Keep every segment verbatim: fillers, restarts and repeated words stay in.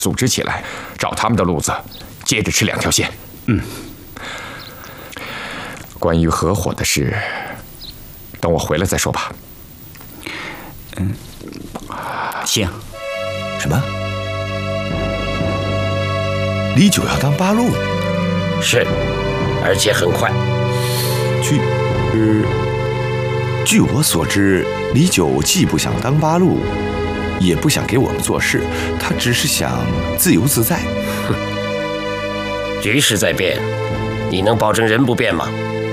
组织起来，照他们的路子，接着吃两条线。嗯。关于合伙的事，等我回来再说吧。 嗯，行。 什么？李九要当八路？ 是，而且很快。 据，呃，据我所知，李九既不想当八路，也不想给我们做事，他只是想自由自在。 哼，局势在变，你能保证人不变吗？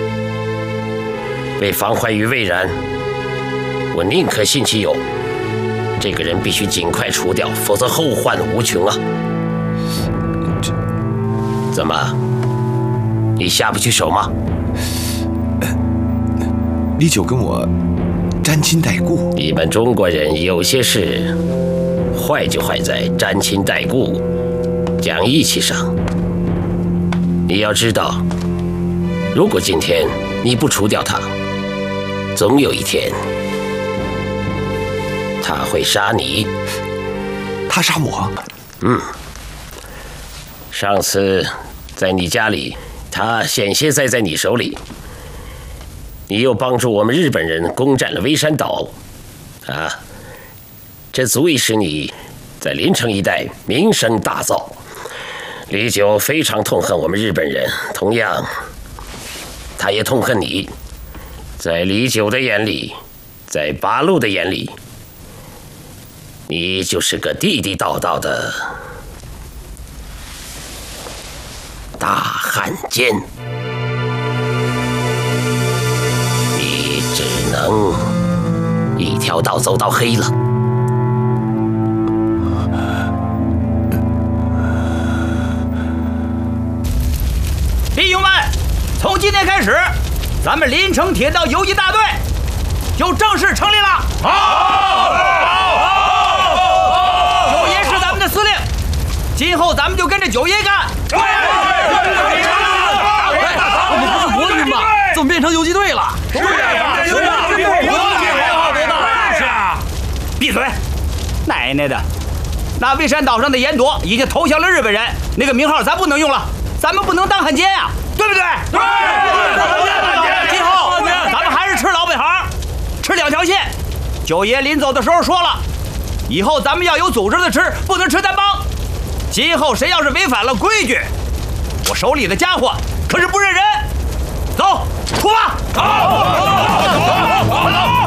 为防患于未然，我宁可信其有。这个人必须尽快除掉，否则后患无穷啊！怎么，你下不去手吗？ 李九跟我沾亲带故。 你们中国人有些事坏就坏在沾亲带故、讲义气上。你要知道，如果今天你不除掉他，总有一天他会杀你。 他杀我？ 嗯。上次在你家里，他险些栽在你手里。你又帮助我们日本人攻占了微山岛，啊，这足以使你在临城一带名声大噪。李九非常痛恨我们日本人，同样，他也痛恨你。在李九的眼里，在八路的眼里，你就是个地地道道的大汉奸。你只能一条道走到黑了。 弟兄们，从今天开始，咱们临城铁道游击大队就正式成立了。好，好，九爷是咱们的司令，今后咱们就跟着九爷干。对， 我们不是国军吗？怎么变成游击队了？ 是呀，是呀，是啊！闭嘴！奶奶的，那微山岛上的严朵已经投降了日本人，那个名号咱不能用了，咱们不能当汉奸啊，对不对？对。今后咱们还是吃老本行，吃两条线。九爷临走的时候说了，以后咱们要有组织的吃，不能吃单帮。今后谁要是违反了规矩，我手里的家伙可是不认人。走，出发！走，走，走，走，走。